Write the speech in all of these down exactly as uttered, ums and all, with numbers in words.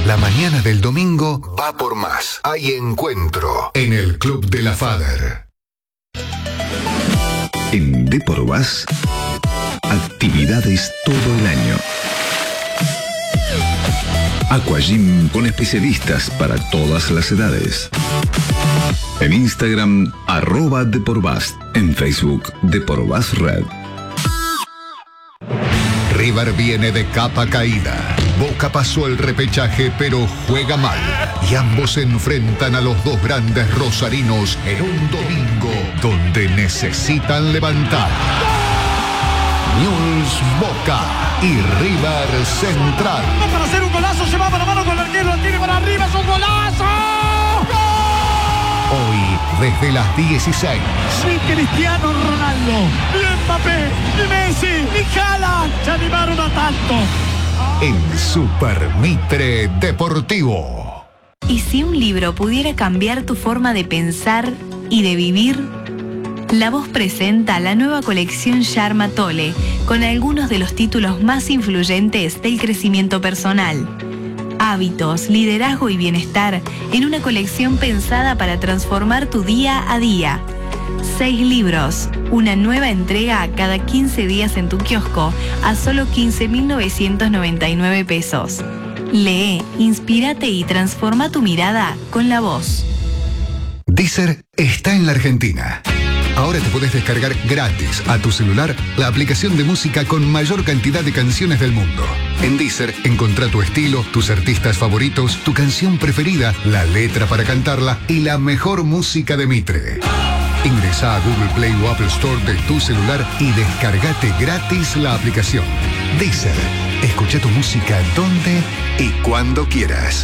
La mañana del domingo va por más. Hay encuentro en el Club de la Fader. En Deporvas, actividades todo el año. Aquagym con especialistas para todas las edades. En Instagram, arroba Deporvas. En Facebook, Deporvas Red. River viene de capa caída. Boca pasó el repechaje, pero juega mal. Y ambos se enfrentan a los dos grandes rosarinos en un domingo donde necesitan levantar. Newell's Boca y River Central. Para hacer un golazo, se va para la mano con el arquero, lo tiene para arriba, es un golazo. Hoy, desde las dieciséis. Ni Cristiano Ronaldo, ni Mbappé, ni Messi, ni Haaland se animaron a tanto. En Super Mitre Deportivo. ¿Y si un libro pudiera cambiar tu forma de pensar y de vivir? La Voz presenta la nueva colección Sharma Tole, con algunos de los títulos más influyentes del crecimiento personal. Hábitos, liderazgo y bienestar en una colección pensada para transformar tu día a día. Seis libros, una nueva entrega cada quince días en tu kiosco a solo quince mil novecientos noventa y nueve pesos. Lee, inspírate y transforma tu mirada con La Voz. Deezer está en la Argentina. Ahora te podés descargar gratis a tu celular la aplicación de música con mayor cantidad de canciones del mundo. En Deezer encontrá tu estilo, tus artistas favoritos, tu canción preferida, la letra para cantarla y la mejor música de Mitre. Ingresá a Google Play o Apple Store de tu celular y descargate gratis la aplicación. Deezer, escucha tu música donde y cuando quieras.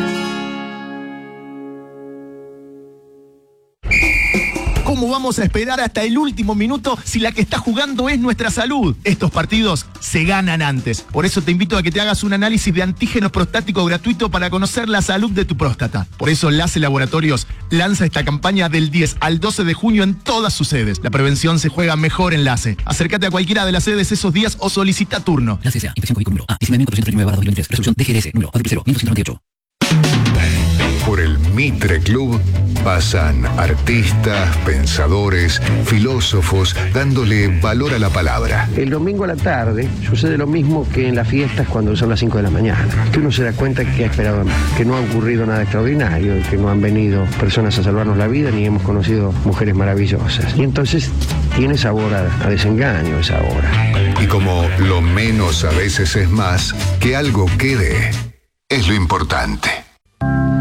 ¿Cómo vamos a esperar hasta el último minuto si la que está jugando es nuestra salud? Estos partidos se ganan antes. Por eso te invito a que te hagas un análisis de antígeno prostático gratuito para conocer la salud de tu próstata. Por eso LACE Laboratorios lanza esta campaña del diez al doce de junio en todas sus sedes. La prevención se juega mejor en LACE. Acércate a cualquiera de las sedes esos días o solicita turno. LACE S A, infección código número A diecinueve mil cuatrocientos treinta y nueve barra dos mil veintitrés. Resolución D G D S, número A cero mil noventa y ocho. Por el Mitre Club pasan artistas, pensadores, filósofos, dándole valor a la palabra. El domingo a la tarde sucede lo mismo que en las fiestas cuando son las cinco de la mañana. Que uno se da cuenta que ha esperado más, que no ha ocurrido nada extraordinario, que no han venido personas a salvarnos la vida, ni hemos conocido mujeres maravillosas. Y entonces tiene sabor a, a desengaño esa hora. Y como lo menos a veces es más, que algo quede es lo importante.